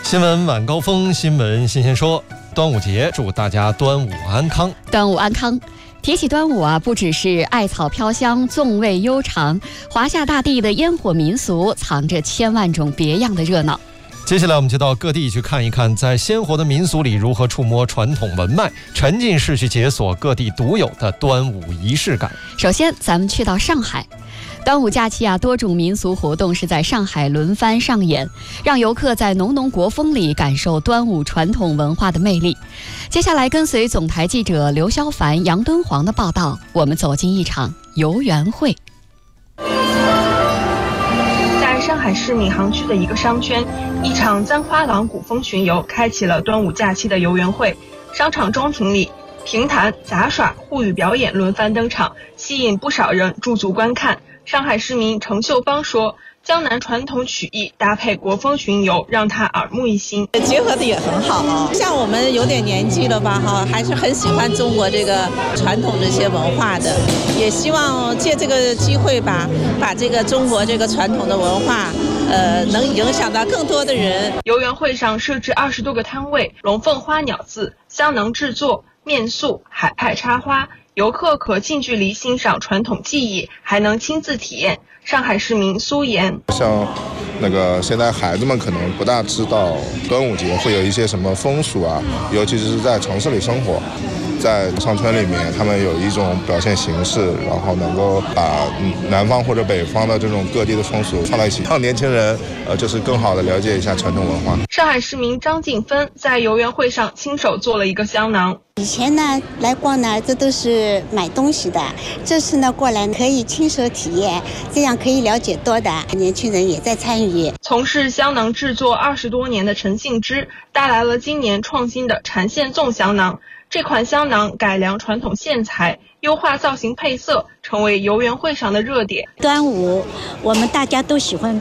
新闻晚高峰，新闻新鲜说。端午节，祝大家端午安康。 端午安康。提起端午啊，不只是艾草飘香、粽味悠长，华夏大地的烟火民俗藏着千万种别样的热闹。 接下来我们就到各地去看一看，在鲜活的民俗里如何触摸传统文脉，沉浸式去解锁各地独有的端午仪式感。 首先，咱们去到上海。端午假期啊，多种民俗活动是在上海轮番上演，让游客在浓浓国风里感受端午传统文化的魅力。接下来跟随总台记者刘肖凡、杨敦煌的报道，我们走进一场游园会。 在上海市闵行区的一个商圈，一场簪花廊古风巡游开启了端午假期的游园会。商场中庭里，评弹、杂耍、沪语表演轮番登场，吸引不少人驻足观看。上海市民程秀芳说，江南传统曲艺搭配国风巡游，让她耳目一新。 结合的也很好啊，像我们有点年纪了吧哈，还是很喜欢中国这个传统这些文化的，也希望借这个机会吧，把这个中国这个传统的文化，能影响到更多的人。 游园会上设置20多个摊位，龙凤花鸟字、香囊制作、面塑、海派插花。游客可近距离欣赏传统技艺，还能亲自体验。上海市民苏岩， 像现在孩子们可能不大知道端午节会有一些什么风俗啊，尤其是在城市里生活，在商圈里面，他们有一种表现形式，然后能够把南方或者北方的这种各地的风俗放在一起，让年轻人就是更好的了解一下传统文化。 上海市民张静芬在游园会上亲手做了一个香囊。 以前呢来逛呢，这都是买东西的，这次呢过来可以亲手体验，这样可以了解多的。年轻人也在参与。 从事香囊制作20多年的陈信之带来了今年创新的缠线粽香囊。这款香囊改良传统线材，优化造型配色，成为游园会上的热点。 端午我们大家都喜欢